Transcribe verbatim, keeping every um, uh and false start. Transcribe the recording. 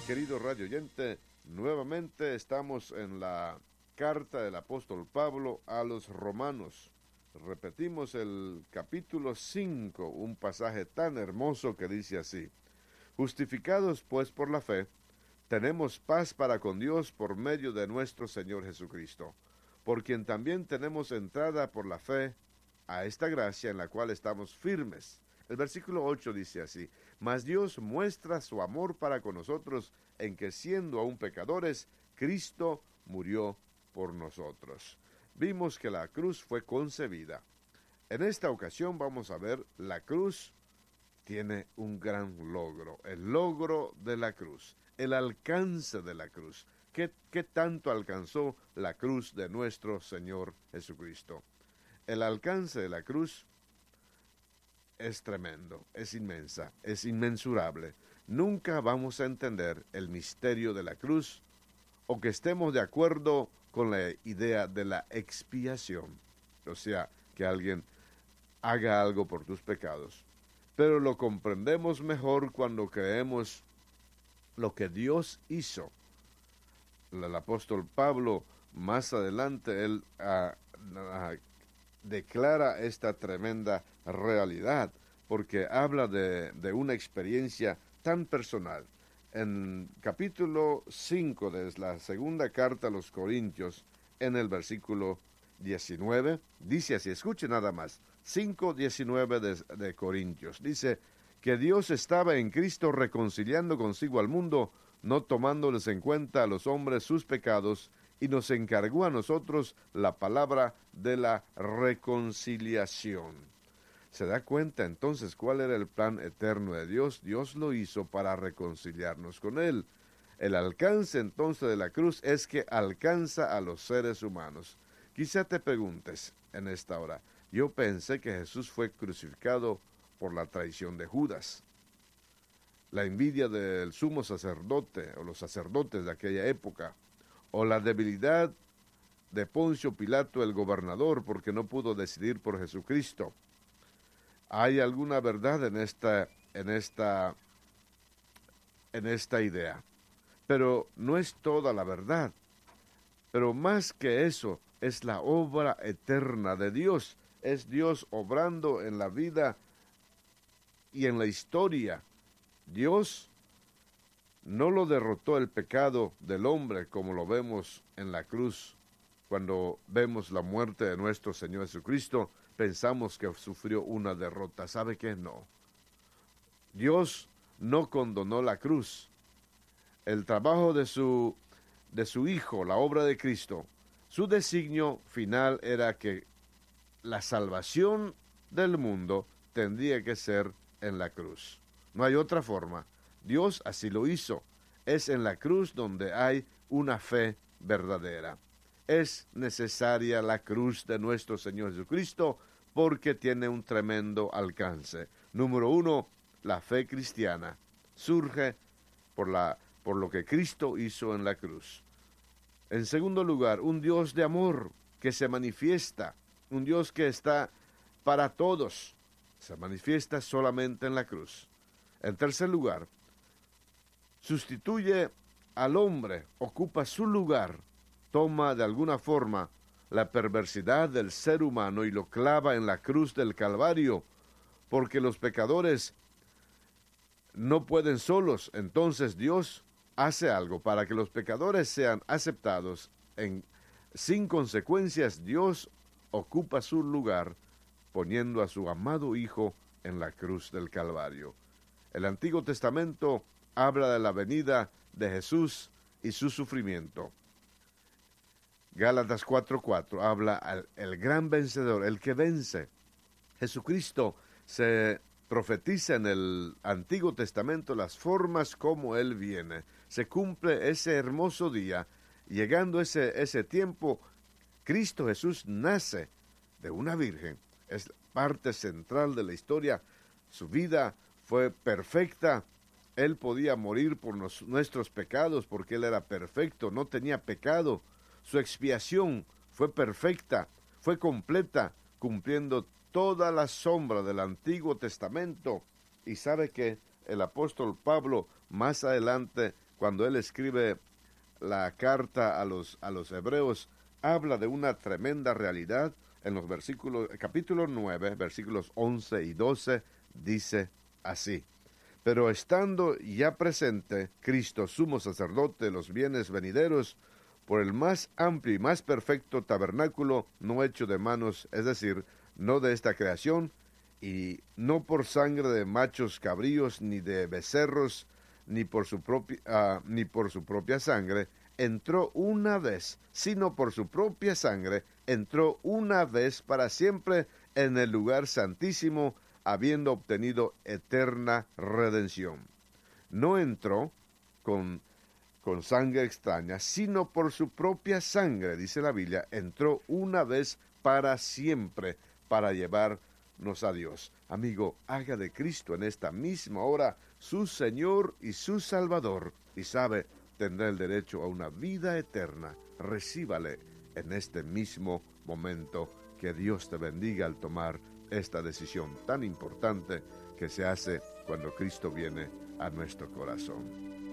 querido radio oyente, nuevamente estamos en la carta del apóstol Pablo a los romanos. Repetimos el capítulo cinco, un pasaje tan hermoso que dice así: justificados pues por la fe, tenemos paz para con Dios por medio de nuestro Señor Jesucristo, por quien también tenemos entrada por la fe a esta gracia en la cual estamos firmes. El versículo ocho dice así: mas Dios muestra su amor para con nosotros en que, siendo aún pecadores, Cristo murió por nosotros. Vimos que la cruz fue concebida. En esta ocasión vamos a ver la cruz tiene un gran logro, el logro de la cruz, el alcance de la cruz. ¿Qué, qué tanto alcanzó la cruz de nuestro Señor Jesucristo? El alcance de la cruz es tremendo, es inmensa, es inmensurable. Nunca vamos a entender el misterio de la cruz o que estemos de acuerdo con la idea de la expiación, o sea, que alguien haga algo por tus pecados. Pero lo comprendemos mejor cuando creemos lo que Dios hizo. El apóstol Pablo, más adelante, él uh, uh, declara esta tremenda realidad, porque habla de, de una experiencia tan personal. En capítulo cinco de la segunda carta a los Corintios, en el versículo diecinueve, dice así, escuche nada más, cinco diecinueve de, de Corintios, dice que Dios estaba en Cristo reconciliando consigo al mundo, no tomándoles en cuenta a los hombres sus pecados, y nos encargó a nosotros la palabra de la reconciliación. ¿Se da cuenta entonces cuál era el plan eterno de Dios? Dios lo hizo para reconciliarnos con Él. El alcance entonces de la cruz es que alcanza a los seres humanos. Quizá te preguntes en esta hora, yo pensé que Jesús fue crucificado por la traición de Judas, la envidia del sumo sacerdote o los sacerdotes de aquella época, o la debilidad de Poncio Pilato el gobernador porque no pudo decidir por Jesucristo. Hay alguna verdad en esta, en esta, en esta idea, pero no es toda la verdad. Pero más que eso, es la obra eterna de Dios. Es Dios obrando en la vida y en la historia. Dios no lo derrotó el pecado del hombre como lo vemos en la cruz. Cuando vemos la muerte de nuestro Señor Jesucristo, pensamos que sufrió una derrota. ¿Sabe qué? No. Dios no condonó la cruz. El trabajo de su, de su Hijo, la obra de Cristo, su designio final era que la salvación del mundo tendría que ser en la cruz. No hay otra forma. Dios así lo hizo. Es en la cruz donde hay una fe verdadera. Es necesaria la cruz de nuestro Señor Jesucristo porque tiene un tremendo alcance. Número uno, la fe cristiana surge por, la, por lo que Cristo hizo en la cruz. En segundo lugar, un Dios de amor que se manifiesta, un Dios que está para todos, se manifiesta solamente en la cruz. En tercer lugar, sustituye al hombre, ocupa su lugar, toma de alguna forma la perversidad del ser humano y lo clava en la cruz del Calvario, porque los pecadores no pueden solos. Entonces Dios hace algo para que los pecadores sean aceptados en, sin consecuencias. Dios ocupa su lugar poniendo a su amado Hijo en la cruz del Calvario. El Antiguo Testamento habla de la venida de Jesús y su sufrimiento. Gálatas cuatro cuatro habla al el gran vencedor, el que vence. Jesucristo se profetiza en el Antiguo Testamento las formas como Él viene. Se cumple ese hermoso día. Llegando ese, ese tiempo, Cristo Jesús nace de una virgen. Es parte central de la historia. Su vida fue perfecta. Él podía morir por nos, nuestros pecados porque Él era perfecto, no tenía pecado. Su expiación fue perfecta, fue completa, cumpliendo toda la sombra del Antiguo Testamento. Y sabe que el apóstol Pablo más adelante cuando él escribe la carta a los, a los hebreos, habla de una tremenda realidad. En los versículos, capítulo nueve, versículos once y doce, dice así: pero estando ya presente Cristo, sumo sacerdote de los bienes venideros, por el más amplio y más perfecto tabernáculo, no hecho de manos, es decir, no de esta creación, y no por sangre de machos cabríos, ni de becerros, ni por su propia, uh, ni por su propia sangre, entró una vez, sino por su propia sangre, entró una vez para siempre en el lugar santísimo, habiendo obtenido eterna redención. No entró con, con sangre extraña, sino por su propia sangre, dice la Biblia, entró una vez para siempre para llevarnos a Dios. Amigo, haga de Cristo en esta misma hora su Señor y su Salvador, y sabe, tendrá el derecho a una vida eterna. Recíbale en este mismo momento. Que Dios te bendiga al tomar esta decisión tan importante que se hace cuando Cristo viene a nuestro corazón.